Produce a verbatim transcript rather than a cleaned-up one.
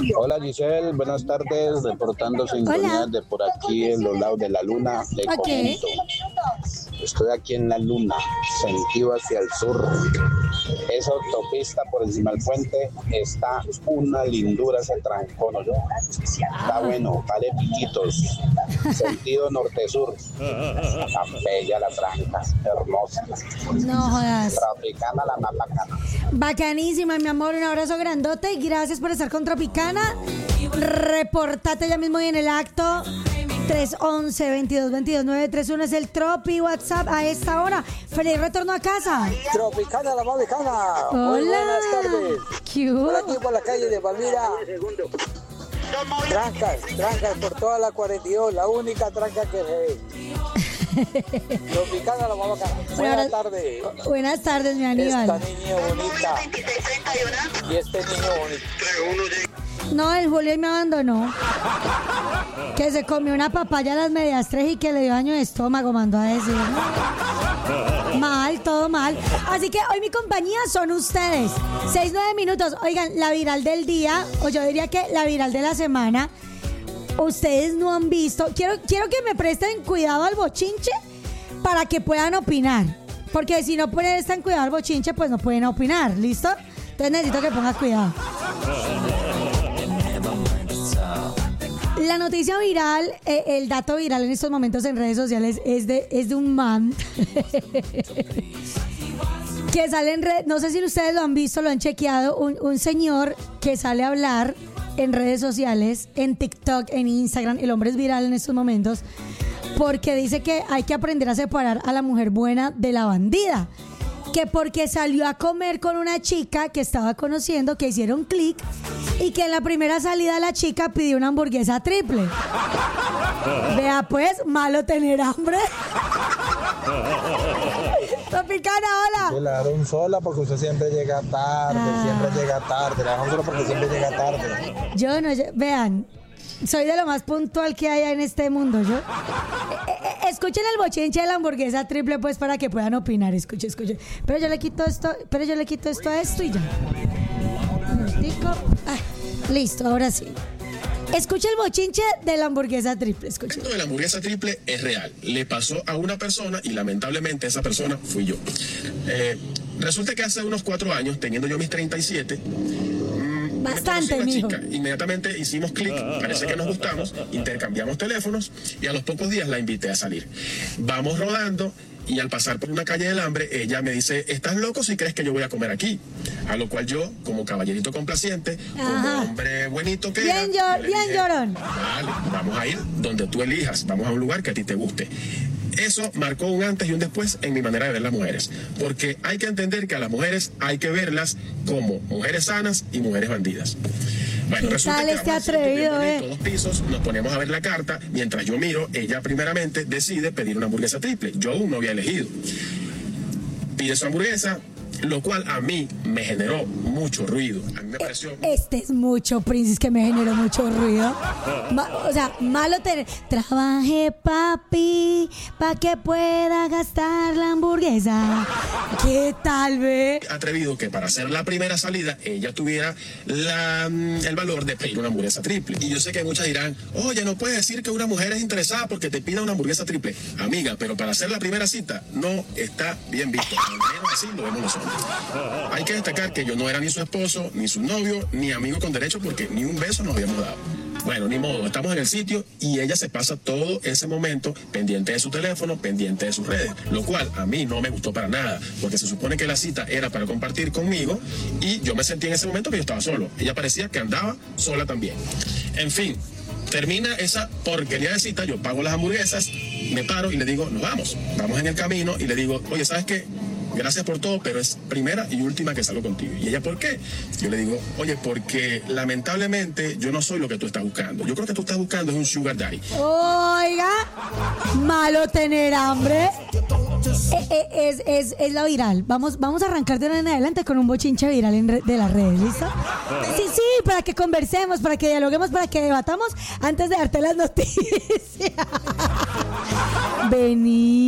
Hola Giselle, buenas tardes, reportando sintonía de por aquí en los lados de la luna. Le okay. comento. Estoy aquí en la luna, sentido hacia el sur. Esa autopista por encima del puente está una lindura ese trancón, ¿no? Está bueno, vale piquitos. Sentido norte-sur. Está bella la tranca, hermosa. No jodas. Tropicana, la más bacana. Bacanísima, mi amor, un abrazo grandote y gracias por estar con Tropicana. Reportate ya mismo hoy en el acto. tres once, veintidós veintidós, nueve treinta y uno es el Tropi WhatsApp a esta hora. Feliz retorno a casa. Tropicana, la más bacana. Hola. Muy buenas tardes. ¿Qué hubo? Por aquí por la calle de Palmira. Trancas, trancas por toda la cuarenta y dos, la única tranca que se ve. Tropicana, la más bacana. Buenas tardes. Buenas tardes, mi Aníbal. Esta niña bonita. Y este niño bonito. No, el Julio me abandonó. Que se comió una papaya a las medias tres y que le dio daño de estómago, mandó a decir. Mal, todo mal. Así que hoy mi compañía son ustedes. Seis, nueve minutos. Oigan, la viral del día, o yo diría que la viral de la semana, ustedes no han visto. Quiero, quiero que me presten cuidado al bochinche para que puedan opinar. Porque si no prestan cuidado al bochinche, pues no pueden opinar. ¿Listo? Entonces necesito que pongas cuidado. La noticia viral, eh, el dato viral en estos momentos en redes sociales es de, es de un man que sale en red, no sé si ustedes lo han visto, lo han chequeado, un, un señor que sale a hablar en redes sociales, en TikTok, en Instagram, el hombre es viral en estos momentos, porque dice que hay que aprender a separar a la mujer buena de la bandida. Que porque salió a comer con una chica que estaba conociendo, que hicieron clic, y que en la primera salida la chica pidió una hamburguesa triple. Vea pues, malo tener hambre. Tropicana, hola. Sí, la dejaron sola porque usted siempre llega tarde, ah. siempre llega tarde. La dejaron sola porque siempre llega tarde. Yo no, yo, vean, soy de lo más puntual que hay en este mundo, yo. Escuchen el bochinche de la hamburguesa triple, pues, para que puedan opinar. Escuchen, escuchen. Pero yo le quito esto, pero yo le quito esto a esto y ya. Ah, listo, ahora sí. Escucha el bochinche de la hamburguesa triple. Escucha. Esto de la hamburguesa triple es real. Le pasó a una persona y lamentablemente esa persona fui yo. Eh, resulta que hace unos cuatro años, teniendo yo mis treinta y siete, bastante, mijo. Chica. Inmediatamente hicimos clic, parece que nos gustamos, intercambiamos teléfonos y a los pocos días la invité a salir. Vamos rodando y al pasar por una calle del hambre, ella me dice, ¿estás loco si crees que yo voy a comer aquí? A lo cual yo, como caballerito complaciente, ajá, como hombre buenito que bien era, yo, bien dije, llorón. Vale, vamos a ir donde tú elijas, vamos a un lugar que a ti te guste. Eso marcó un antes y un después en mi manera de ver las mujeres, porque hay que entender que a las mujeres hay que verlas como mujeres sanas y mujeres bandidas. Bueno, resulta que este atrevido, eh? todos pisos, nos ponemos a ver la carta, mientras yo miro, ella primeramente decide pedir una hamburguesa triple, yo aún no había elegido. Pide su hamburguesa, lo cual a mí me generó mucho ruido. A mí me pareció... Este es mucho, Princess, que me generó mucho ruido. Ma, o sea, malo tener... Trabajé, papi, pa' que pueda gastar la hamburguesa. ¿Qué tal, ve? Atrevido que para hacer la primera salida, ella tuviera la, el valor de pedir una hamburguesa triple. Y yo sé que muchas dirán, oye, no puedes decir que una mujer es interesada porque te pida una hamburguesa triple. Amiga, pero para hacer la primera cita, no está bien visto. Al menos así lo vemos nosotros. Hay que destacar que yo no era ni su esposo, ni su novio, ni amigo con derecho, porque ni un beso nos habíamos dado. Bueno, ni modo, estamos en el sitio y ella se pasa todo ese momento pendiente de su teléfono, pendiente de sus redes, lo cual a mí no me gustó para nada, porque se supone que la cita era para compartir conmigo y yo me sentí en ese momento que yo estaba solo. Ella parecía que andaba sola también. En fin, termina esa porquería de cita, yo pago las hamburguesas, me paro y le digo, nos vamos, vamos en el camino y le digo, oye, ¿sabes qué? Gracias por todo, pero es primera y última que salgo contigo. ¿Y ella por qué? Yo le digo, oye, porque lamentablemente yo no soy lo que tú estás buscando. Yo creo que tú estás buscando es un sugar daddy. Oiga, malo tener hambre. Eh, eh, es, es, es la viral. Vamos, vamos a arrancar de ahora en adelante con un bochinche viral en re, de las redes, ¿listo? Sí, sí, para que conversemos, para que dialoguemos, para que debatamos antes de darte las noticias. Vení.